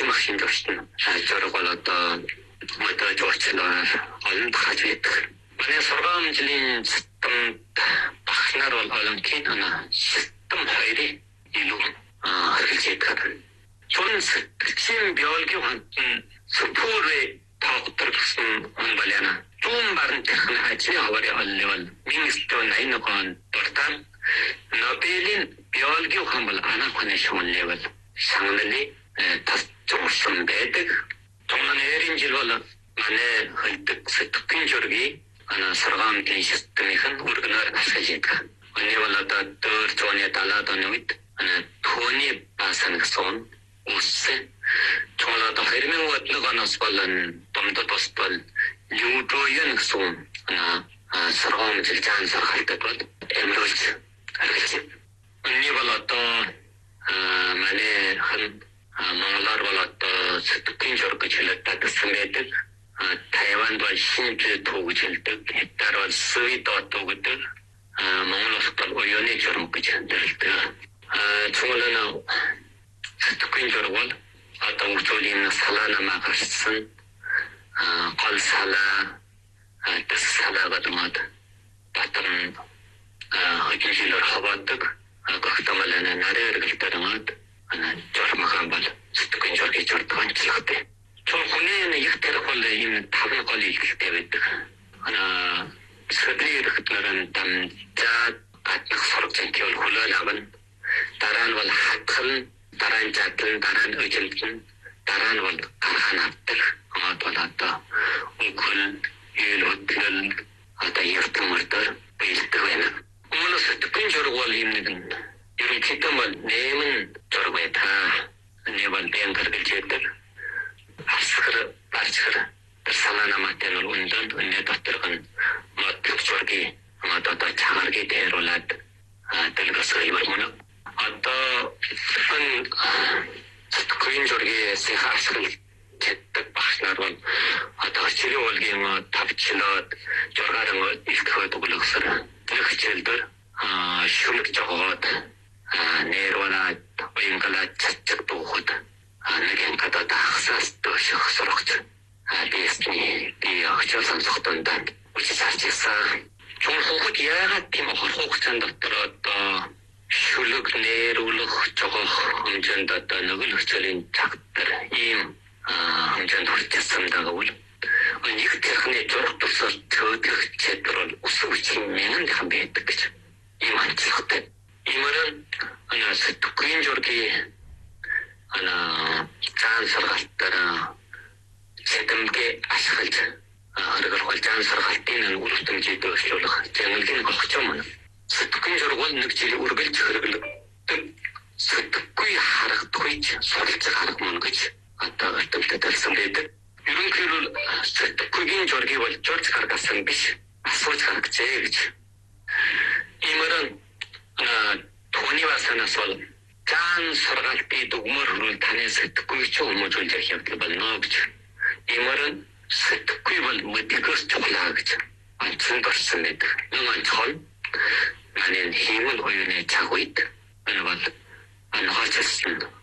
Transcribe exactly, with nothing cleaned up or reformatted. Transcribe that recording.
хэмэх шинжлэхүйн зорилго бол одоо мэдээж очилоор олон хаж байдаг. Манай сургамжлын системд багш нар бол олон кинона систем хоёрыг илүү хэрэгжиж байдаг. Чон сэтгэлийн биологийн хандан сүпүрэ таавтар гэсэн юм байна. Зүүн баруун техник ажлын хаврын оллол министрийн айнгаан дуртан Нобелийн биологийн хамбал анахны шуун левел шанганы тас зурсан байдаг. Томны эрийн жил бол манай хөлдөг сэтгэлийн зургийг ана сургамжлын системийн үргэнээр асгаж байдаг. Оны бол одоо дөр зүүнээ далаад оны үед ана түүний басан гэсэн үссэн чуулаад хэрмэн бодлогоноос болон домдод босбол юудоен гэсэн ана сургамжлын заан сургалтад бол эмрүүлж харагдсан. Оны бол одоо манай хан Монголоор бол одоо сэтгэлийн зураг гэж хэлэгдсэн байдаг. Тайванд бол шинжлэх төвөж хэлдэг. Хятад бол Свидот гэдэг. Монгол бол оюуны зураг гэж хэлдэг. Чуулгана сэтгэлийн зураг бол одоо үржүүлийн салаана магарсан гол салаа дэс салаа гэдэг мод батан хожижлоор хаваадаг гохтомлана нарийн эргэлтээр мод ана журмхан бол сэтгэлийн зургийг зурдаг онцлогтой. Чон хүний их тэрх бол ийм тавны гол илгэлтэй байдаг. Ана сэтгэлийн эргэлтээр дамжаа гаднах сургаж ингээл хүлээл авна. Дараа нь бол хатгал, дараа нь задлан, дараа нь өжилтэн, дараа нь бол гархан авдаг. Аа бол одоо үгүй ил хөтлөл одоо яртмартар бэлдэх байна. Өмнө сэтгэлийн зураг бол юм нэгэн ерөнхийдөө бол нэмэн зураг байдаг. Нэвэн бэн гаргалж байдаг. Асгар барчгар тэр санаа намаатай нь үндэнд үнэ дотор гэн мод зургийг мод одоо чагарыг дээруулад дэлгэсгэй байна. Одоо хэн сэтгэлийн зургийг сахасгал гэдэг багш нар бол одоо чирийн уулгийн тавчлаад зургаар илтгэхэд өглөсөр тэр хичээлдэр шүлэг жогоод нэрванаад уянгалаад цацаг дуухад нэгэн гадаад хасаас дөөшөх сурагч бисний би очиж сонсохтонд үчисарчсан чон хогт яагаад тийм хорхогцсан дотор одоо шүлэг нэрүүлэх жогох хэмжээнд одоо нэг л хичээлийн цагтар ийм хэмжээнд хүрчихсэн дагавал нэг техник зураг тусал төдөх чадвар өсвөж хэмээн хан байдаг гэж ийм анцлогтой. Имэрэн ана сэтгэлийн зургийг ана цаан сургалтаараа сэтгэмгээ ашиглаж харгалгал цаан сургалтын үргэлжлүүлж дэвшлүүлэх зэнгэлгийн болгоч юм. Сэтгэлийн зураг бол нэг жилийн үргэлж хэрэглэдэг сэтгэхгүй харагдахүйч суралц харагман гэж одоо алтамтай талсан байдаг. Ерөнхийдөө сэтгэхийн зургийг бол журж харгасан биш асууж харагчээ гэж. Имэрэн түүний басанаас бол цаан сургалтын дүгмөр хөрвөл таны сэтгэхгүй ч хүмүүжүүлэх явдал болно гэж. Имэрэн сэтгэхгүй бол мэдгээс чухлаа гэж анцсан дурсан байдаг. Нэг онцгой манай хиймэл оюуны цаг үед энэ бол анхаарчсан